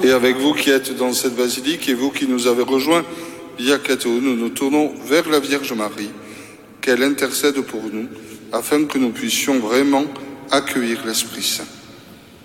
Et avec vous qui êtes dans cette basilique et vous qui nous avez rejoints via Cateau, nous nous tournons vers la Vierge Marie, qu'elle intercède pour nous, afin que nous puissions vraiment accueillir l'Esprit Saint.